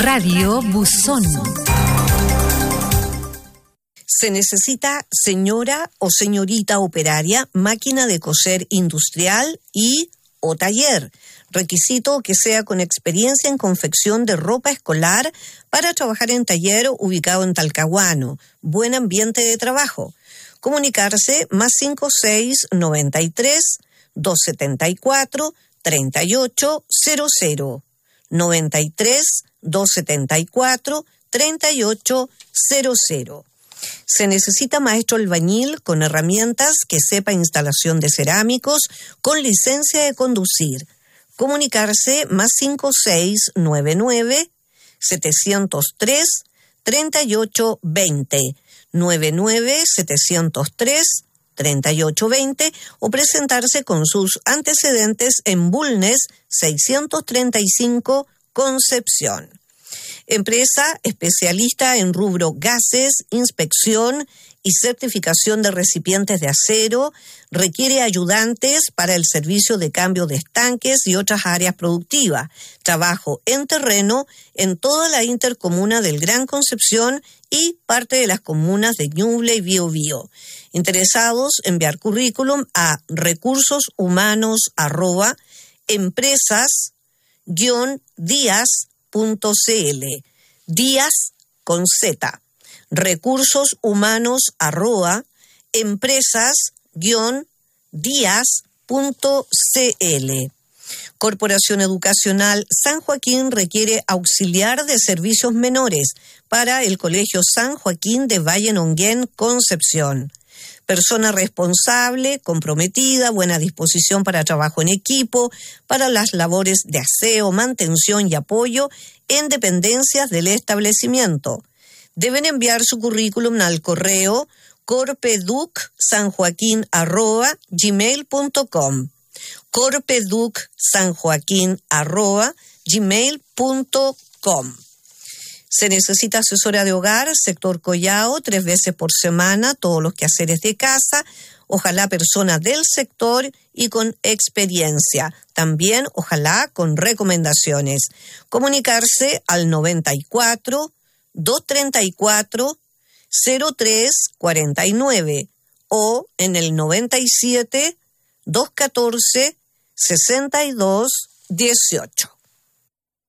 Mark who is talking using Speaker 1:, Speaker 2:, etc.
Speaker 1: Radio Buzón.
Speaker 2: Se necesita señora o señorita operaria, máquina de coser industrial y o taller. Requisito que sea con experiencia en confección de ropa escolar para trabajar en taller ubicado en Talcahuano. Buen ambiente de trabajo. Comunicarse +56 93 274 3800 93 274 3800. Se necesita maestro albañil con herramientas que sepa instalación de cerámicos con licencia de conducir. Comunicarse +5699 703 3820 99 703 3820 o presentarse con sus antecedentes en Bulnes 635 Concepción. Empresa especialista en rubro gases, inspección y certificación de recipientes de acero, requiere ayudantes para el servicio de cambio de estanques y otras áreas productivas. Trabajo en terreno en toda la intercomuna del Gran Concepción y parte de las comunas de Ñuble y Biobío. Interesados, enviar currículum a recursoshumano@empresas-dias.cl. Díaz con Z. recursos-humanos@empresas-dias.cl. Corporación Educacional San Joaquín requiere auxiliar de servicios menores para el Colegio San Joaquín de Valle Nonguén, Concepción. Persona responsable, comprometida, buena disposición para trabajo en equipo, para las labores de aseo, mantención y apoyo en dependencias del establecimiento. Deben enviar su currículum al correo corpeducsanjoaquin@gmail.com. corpeducsanjoaquin@gmail.com. Se necesita asesora de hogar, sector Collao, 3 veces por semana, todos los quehaceres de casa, ojalá persona del sector y con experiencia. También, ojalá, con recomendaciones. Comunicarse al 94 234 0349 o en el 97 214 6218.